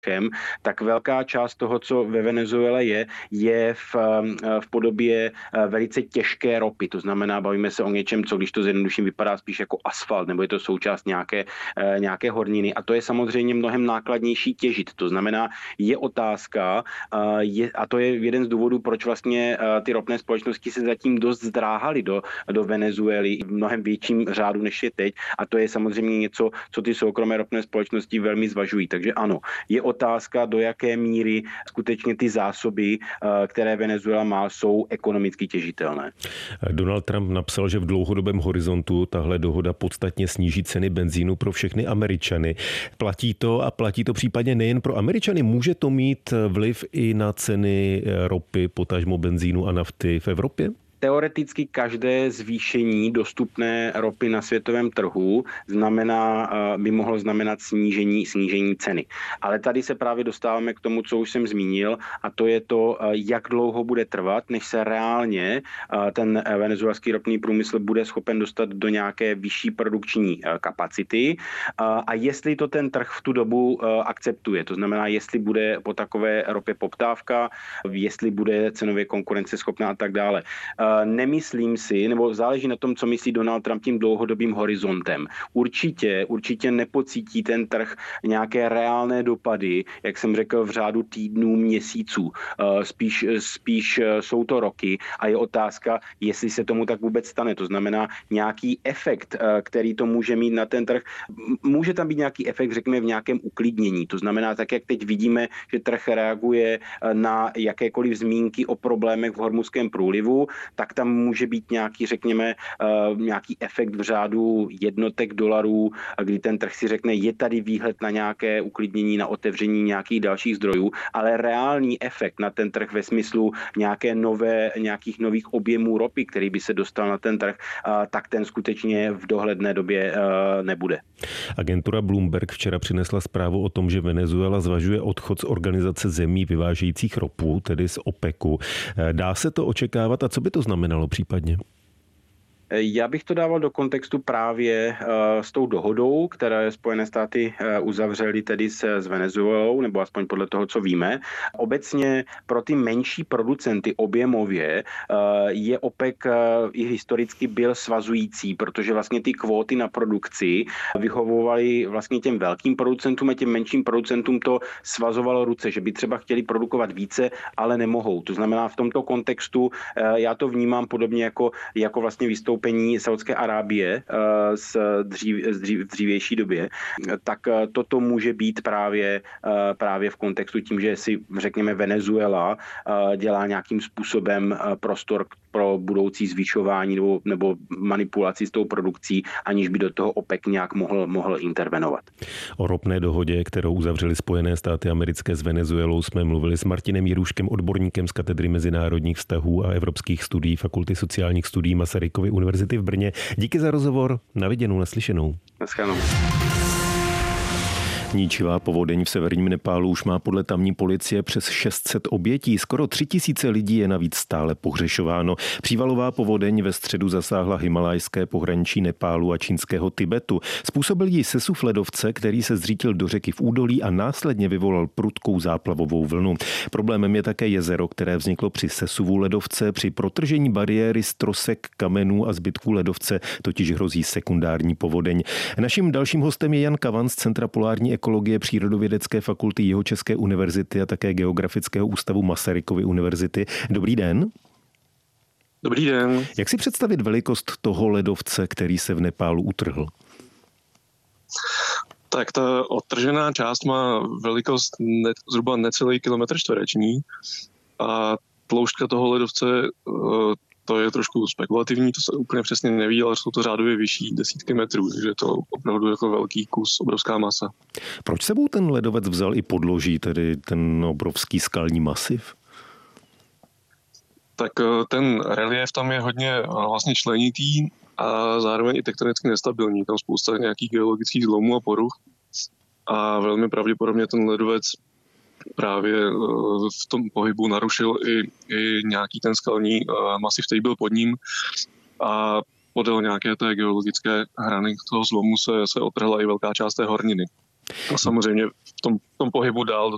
tak velká část toho, co ve Venezuele je v podobě velice těžké ropy. To znamená, bavíme se o něčem, co když to zjednoduším, vypadá spíš jako asfalt, nebo je to součást nějaké horniny. A to je samozřejmě mnohem nákladnější těžit. To znamená, je otázka, a to je jeden z důvodů, proč vlastně ty ropné společnosti se zatím dost zdráhaly do Venezuely v mnohem větším řádu, než je teď. A to je samozřejmě něco, co ty soukromé ropné společnosti velmi zvažují. Takže ano, je otázka, do jaké míry skutečně ty zásoby, které Venezuela má, jsou ekonomicky těžitelné. Donald Trump napsal, že v dlouhodobém horizontu tahle dohoda podstatně sníží ceny benzínu pro všechny Američany. Platí to případně nejen pro Američany. Může to mít vliv i na ceny ropy, potažmo benzínu a nafty v Evropě? Teoreticky každé zvýšení dostupné ropy na světovém trhu by mohlo znamenat snížení ceny. Ale tady se právě dostáváme k tomu, co už jsem zmínil, a to je to, jak dlouho bude trvat, než se reálně ten venezuelský ropný průmysl bude schopen dostat do nějaké vyšší produkční kapacity a jestli to ten trh v tu dobu akceptuje. To znamená, jestli bude po takové ropě poptávka, jestli bude cenově konkurenceschopná a tak dále. Nemyslím si, nebo záleží na tom, co myslí Donald Trump tím dlouhodobým horizontem. Určitě nepocítí ten trh nějaké reálné dopady, jak jsem řekl, v řádu týdnů, měsíců. Spíš jsou to roky a je otázka, jestli se tomu tak vůbec stane. To znamená nějaký efekt, který to může mít na ten trh. Může tam být nějaký efekt, řekněme, v nějakém uklidnění. To znamená, tak jak teď vidíme, že trh reaguje na jakékoliv zmínky o problémech v Hormuzském průlivu, tak tam může být nějaký, řekněme, nějaký efekt v řádu jednotek dolarů, kdy ten trh si řekne, je tady výhled na nějaké uklidnění, na otevření nějakých dalších zdrojů, ale reálný efekt na ten trh ve smyslu nějakých nových objemů ropy, který by se dostal na ten trh, tak ten skutečně v dohledné době nebude. Agentura Bloomberg včera přinesla zprávu o tom, že Venezuela zvažuje odchod z organizace zemí vyvážejících ropu, tedy z OPECu. Dá se to očekávat a co by to znamenalo případně? Já bych to dával do kontextu právě s tou dohodou, které Spojené státy uzavřely tedy s Venezuelou, nebo aspoň podle toho, co víme. Obecně pro ty menší producenty objemově je OPEC i historicky byl svazující, protože vlastně ty kvóty na produkci vyhovovaly vlastně těm velkým producentům a těm menším producentům to svazovalo ruce, že by třeba chtěli produkovat více, ale nemohou. To znamená v tomto kontextu já to vnímám podobně jako vlastně vystoupení Saudské Arábie v dřívější době, tak toto může být právě v kontextu tím, že si řekněme Venezuela dělá nějakým způsobem prostor pro budoucí zvyšování nebo manipulaci s tou produkcí, aniž by do toho OPEC nějak mohl intervenovat. O ropné dohodě, kterou uzavřely Spojené státy americké s Venezuelou, jsme mluvili s Martinem Jiruškem, odborníkem z katedry mezinárodních vztahů a evropských studií Fakulty sociálních studií Masarykovy univerzity v Brně. Díky za rozhovor, na viděnou, naslyšenou. Naschledanou. Ničivá povodeň v severním Nepálu už má podle tamní policie přes 600 obětí. Skoro 3000 lidí je navíc stále pohřešováno. Přívalová povodeň ve středu zasáhla himalajské pohraničí Nepálu a čínského Tibetu. Způsobil jí sesuv ledovce, který se zřítil do řeky v údolí a následně vyvolal prudkou záplavovou vlnu. Problémem je také jezero, které vzniklo při sesuvu ledovce. Při protržení bariéry z trosek, kamenů a zbytků ledovce totiž hrozí sekundární povodeň. Naším dalším hostem je Jan Kavan z Centra polární ekologie Přírodovědecké fakulty Jihočeské univerzity a také Geografického ústavu Masarykovy univerzity. Dobrý den. Dobrý den. Jak si představit velikost toho ledovce, který se v Nepálu utrhl? Tak ta odtržená část má velikost zhruba necelý kilometr čtvereční a tloušťka toho ledovce to je trošku spekulativní, to se úplně přesně neví, ale jsou to řádově vyšší desítky metrů, takže je to opravdu jako velký kus, obrovská masa. Proč sebou ten ledovec vzal i podloží, tedy ten obrovský skalní masiv? Tak ten reliéf tam je hodně vlastně členitý a zároveň i tektonicky nestabilní. Tam spousta nějakých geologických zlomů a poruch a velmi pravděpodobně ten ledovec právě v tom pohybu narušil i nějaký ten skalní masiv, který byl pod ním a podél nějaké té geologické hrany toho zlomu se otrhla i velká část té horniny. A samozřejmě v tom pohybu dál